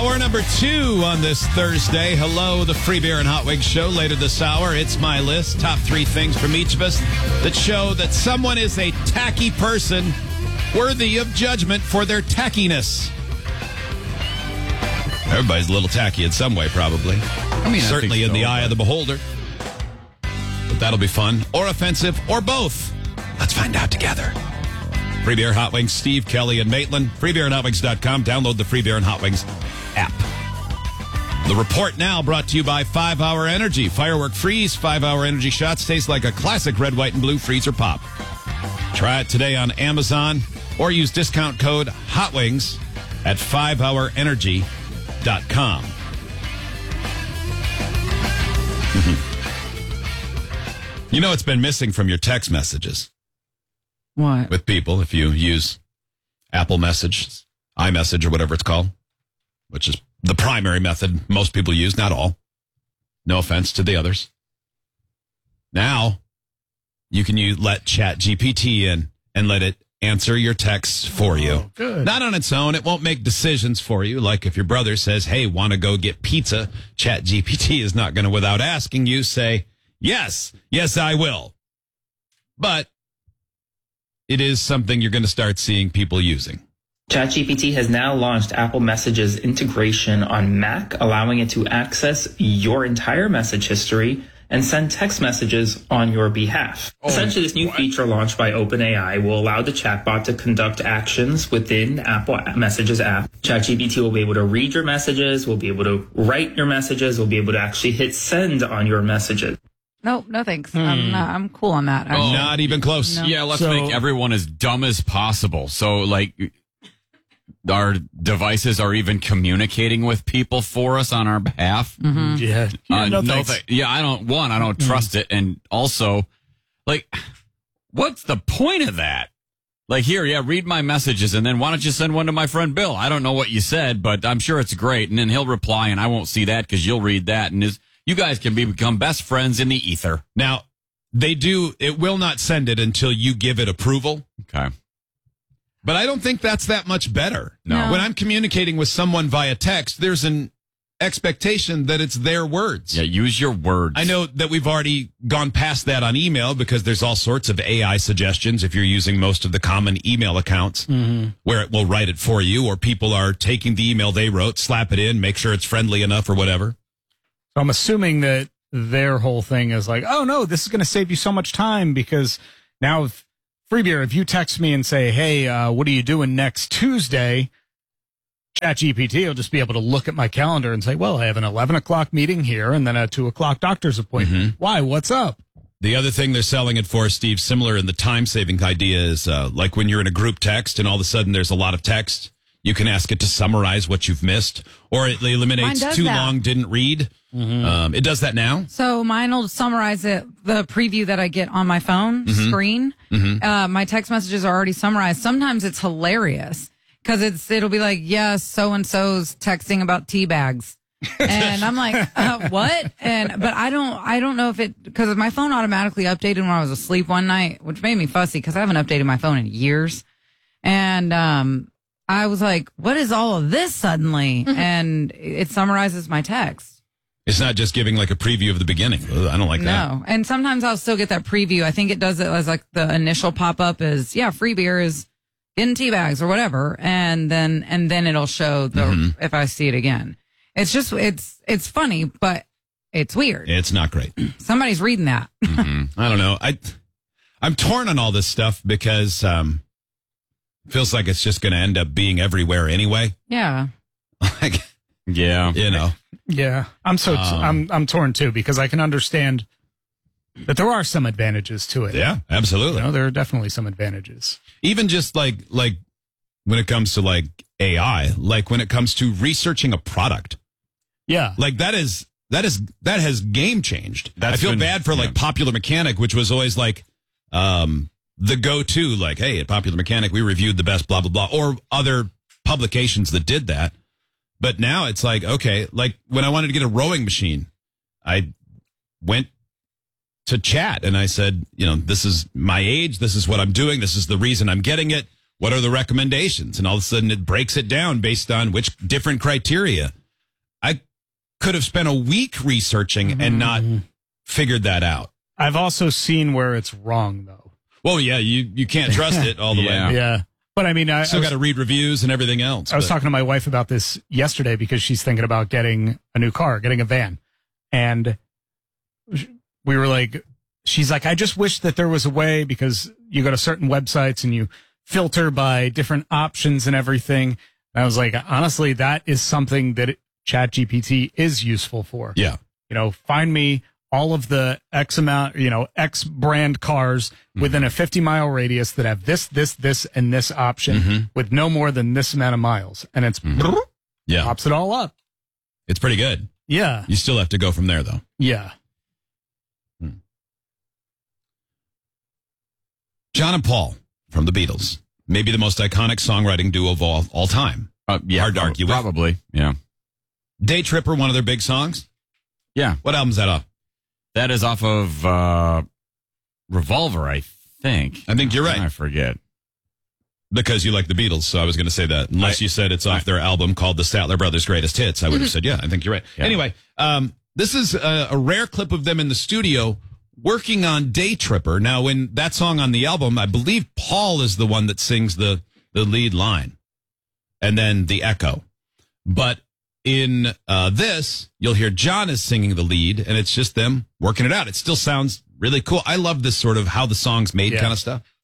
Hour number 2 on this Thursday. Hello, the Free Beer and Hot Wings show. Later this hour, it's my list. Top 3 things from each of us that show that someone is a tacky person worthy of judgment for their tackiness. Everybody's a little tacky in some way, probably. I mean, certainly I think in the eye of the beholder. But that'll be fun. Or offensive, or both. Let's find out together. Free Beer, Hot Wings, Steve, Kelly, and Maitland. FreeBeerandHotWings.com. Download the Free Beer and Hot Wings app. The report now brought to you by 5 Hour Energy. Firework Freeze 5 Hour Energy shots taste like a classic red, white, and blue freezer pop. Try it today on Amazon or use discount code HOTWINGS at 5hourenergy.com. You know it's been missing from your text messages. What? With people, if you use Apple Message, iMessage, or whatever it's called, which is the primary method most people use, not all. No offense to the others. Now, you can let ChatGPT in and let it answer your texts for you. Good. Not on its own. It won't make decisions for you. Like if your brother says, hey, want to go get pizza? ChatGPT is not going to, without asking you, say, yes, I will. But it is something you're going to start seeing people using. ChatGPT has now launched Apple Messages integration on Mac, allowing it to access your entire message history and send text messages on your behalf. Essentially, this new feature launched by OpenAI will allow the chatbot to conduct actions within Apple Messages app. ChatGPT will be able to read your messages, will be able to write your messages, will be able to actually hit send on your messages. No thanks. I'm cool on that. Oh, not even close. No. Yeah, let's make everyone as dumb as possible. So, like, our devices are even communicating with people for us on our behalf. Mm-hmm. Yeah. No thanks. I don't trust it. And also, like, what's the point of that? Like, here, read my messages, and then why don't you send one to my friend Bill? I don't know what you said, but I'm sure it's great. And then he'll reply, and I won't see that because you'll read that. And you guys can become best friends in the ether. Now, it will not send it until you give it approval. Okay. But I don't think that's that much better. No. When I'm communicating with someone via text, there's an expectation that it's their words. Yeah, use your words. I know that we've already gone past that on email because there's all sorts of AI suggestions if you're using most of the common email accounts where it will write it for you, or people are taking the email they wrote, slap it in, make sure it's friendly enough or whatever. So I'm assuming that their whole thing is like, oh, no, this is going to save you so much time because now if Free Beer, if you text me and say, hey, what are you doing next Tuesday? ChatGPT will just be able to look at my calendar and say, well, I have an 11 o'clock meeting here and then a 2 o'clock doctor's appointment. Why? What's up? The other thing they're selling it for, Steve, similar in the time-saving idea is like when you're in a group text and all of a sudden there's a lot of text, you can ask it to summarize what you've missed, or it eliminates too long, didn't read. It does that now. So mine will summarize the preview that I get on my phone screen. My text messages are already summarized. Sometimes it's hilarious because it'll be like, yes, so-and-so's texting about tea bags. And I'm like, what? But I don't know if because my phone automatically updated when I was asleep one night, which made me fussy because I haven't updated my phone in years. And, I was like, what is all of this suddenly? And it summarizes my text. It's not just giving like a preview of the beginning. I don't like that. No. And sometimes I'll still get that preview. I think it does it as like the initial pop up is, Free Beer is in tea bags or whatever. And then it'll show if I see it again. It's just, it's funny, but it's weird. It's not great. Somebody's reading that. I don't know. I'm torn on all this stuff because, feels like it's just going to end up being everywhere anyway. Yeah. Like, yeah. You know. Yeah. I'm torn too because I can understand that there are some advantages to it. Yeah, absolutely. There are definitely some advantages. Even just like when it comes to like AI, like when it comes to researching a product. Yeah. Like that has game changed. I feel bad for like Popular Mechanic, which was always like, the go-to, like, hey, at Popular Mechanic, we reviewed the best blah, blah, blah, or other publications that did that. But now it's like, okay, like when I wanted to get a rowing machine, I went to chat and I said, this is my age. This is what I'm doing. This is the reason I'm getting it. What are the recommendations? And all of a sudden it breaks it down based on which different criteria could have spent a week researching and not figured that out. I've also seen where it's wrong, though. Well, yeah, you can't trust it all the Yeah. way. Yeah. But I mean, I Still got to read reviews and everything else. I was but- talking to my wife about this yesterday because she's thinking about getting a new car, getting a van. And we were like, she's like, I just wish that there was a way, because you go to certain websites and you filter by different options and everything. And I was like, honestly, that is something that ChatGPT is useful for. Yeah. You know, find me all of the X amount, X brand cars within a 50-mile radius that have this, and this option with no more than this amount of miles. And it's Yeah. pops it all up. It's pretty good. Yeah. You still have to go from there, though. Yeah. John and Paul from the Beatles, maybe the most iconic songwriting duo of all time. Yeah, Hard to argue with. probably. Yeah. Day Tripper, one of their big songs. Yeah. What album's that off? That is off of Revolver, I think. I think you're right. I forget. Because you like the Beatles, so I was going to say that. Unless you said it's off their album called The Statler Brothers' Greatest Hits, I would have said, yeah, I think you're right. Yeah. Anyway, this is a rare clip of them in the studio working on Day Tripper. Now, in that song on the album, I believe Paul is the one that sings the lead line and then the echo. But in this, you'll hear John is singing the lead, and it's just them working it out. It still sounds really cool. I love this sort of how the song's made kind of stuff.